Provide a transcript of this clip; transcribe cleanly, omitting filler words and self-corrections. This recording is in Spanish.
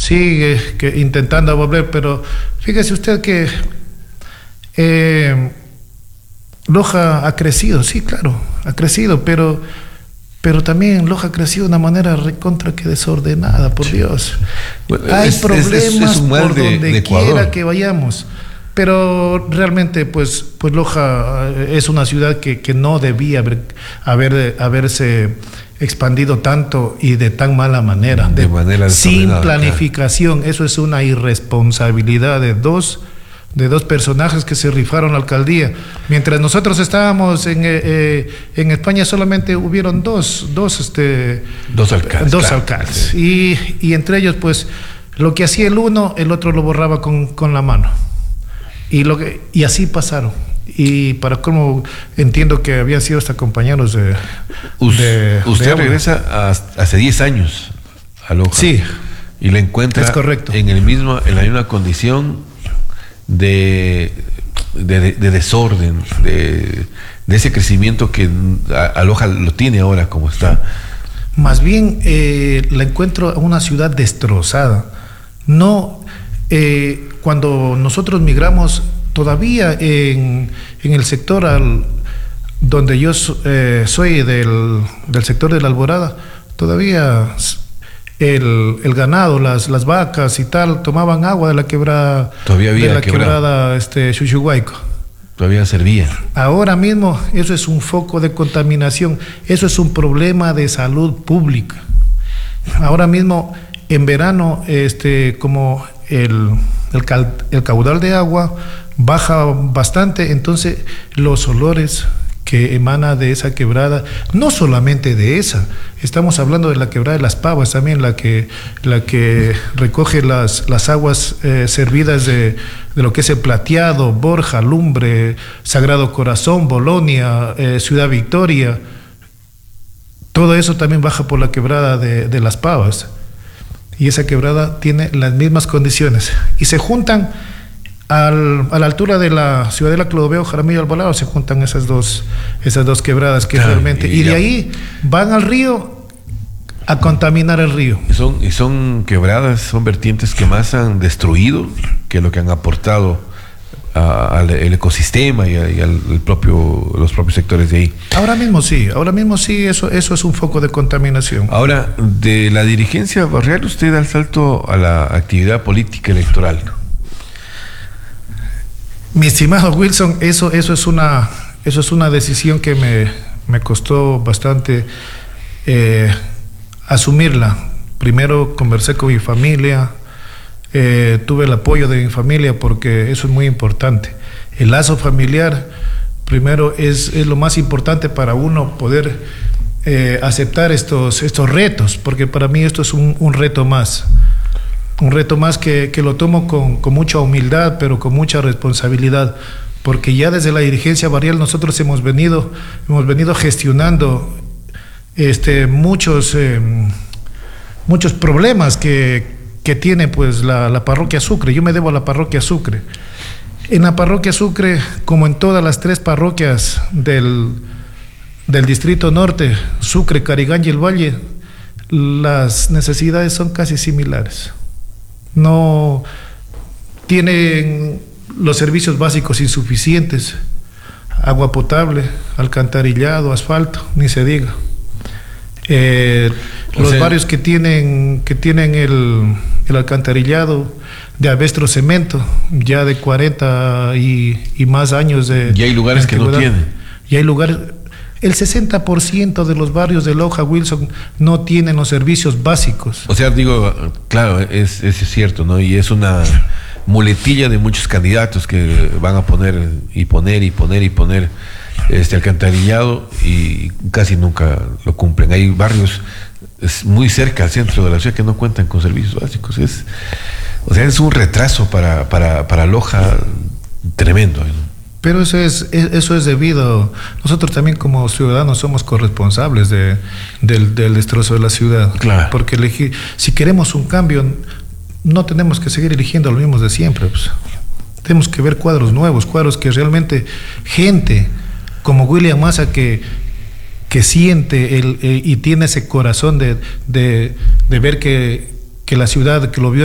sigue intentando volver, pero fíjese usted que Loja ha crecido, sí, claro, ha crecido, pero también Loja ha crecido de una manera recontra que desordenada, por Dios. Bueno, hay problemas por donde quiera que vayamos. Pero realmente, pues Loja es una ciudad que no debía haberse expandido tanto y de tan mala manera. De manera sin planificación. Claro. Eso es una irresponsabilidad de dos personajes que se rifaron la alcaldía. Mientras nosotros estábamos en España, solamente hubieron dos alcaldes. Dos alcaldes. Sí. Y entre ellos, pues, lo que hacía el uno, el otro lo borraba con la mano. Y así pasaron. Y para cómo entiendo que habían sido hasta compañeros de usted regresa hace 10 años a Loja. Sí. Y la encuentra es correcto. en la misma condición de desorden, de ese crecimiento que a Loja lo tiene ahora como está. Más bien la encuentro a una ciudad destrozada. No, cuando nosotros migramos, todavía en el sector donde yo soy del sector de la Alborada, todavía el ganado, las vacas y tal, tomaban agua de la quebrada. Todavía había de la quebrada Chuchuhuayco. Todavía servía. Ahora mismo eso es un foco de contaminación, eso es un problema de salud pública. Ahora mismo en verano como el caudal de agua baja bastante, entonces los olores que emana de esa quebrada, no solamente de esa, estamos hablando de la quebrada de Las Pavas también, la que recoge las aguas servidas de lo que es el Plateado, Borja, Lumbre, Sagrado Corazón, Bolonia, Ciudad Victoria. Todo eso también baja por la quebrada de Las Pavas, y esa quebrada tiene las mismas condiciones y se juntan a la altura de la Ciudadela Clodoveo, Jaramillo Alvarado, se juntan esas dos quebradas que realmente, y de ahí van al río a contaminar el río. Y son quebradas, son vertientes que más han destruido que lo que han aportado al ecosistema y los propios sectores de ahí. Ahora mismo sí, eso es un foco de contaminación. Ahora, de la dirigencia barrial, usted da el salto a la actividad política electoral. Mi estimado Wilson, eso es una decisión que me costó bastante asumirla. Primero conversé con mi familia, tuve el apoyo de mi familia porque eso es muy importante. El lazo familiar, primero, es lo más importante para uno poder aceptar estos retos, porque para mí esto es un reto más. Un reto más que lo tomo con mucha humildad, pero con mucha responsabilidad, porque ya desde la dirigencia barrial nosotros hemos venido gestionando muchos problemas que tiene pues la parroquia Sucre. Yo me debo a la parroquia Sucre. En la parroquia Sucre, como en todas las 3 parroquias del distrito norte, Sucre, Carigán y el Valle, las necesidades son casi similares. No tienen los servicios básicos insuficientes, agua potable, alcantarillado, asfalto, ni se diga. Los barrios que tienen el alcantarillado de Avestro Cemento, ya de 40 y más años de... Y hay lugares que no tienen. Y hay lugares... El 60% de los barrios de Loja, Wilson, no tienen los servicios básicos. O sea, digo, claro, es cierto, ¿no? Y es una muletilla de muchos candidatos que van a poner alcantarillado y casi nunca lo cumplen. Hay barrios muy cerca al centro de la ciudad que no cuentan con servicios básicos. Es un retraso para Loja tremendo, ¿no? Pero eso es debido, nosotros también como ciudadanos somos corresponsables del destrozo de la ciudad. Claro. Porque si queremos un cambio, no tenemos que seguir eligiendo a los mismos de siempre. Pues. Tenemos que ver cuadros nuevos, cuadros que realmente gente como William Massa que siente y tiene ese corazón de ver que la ciudad, que lo vio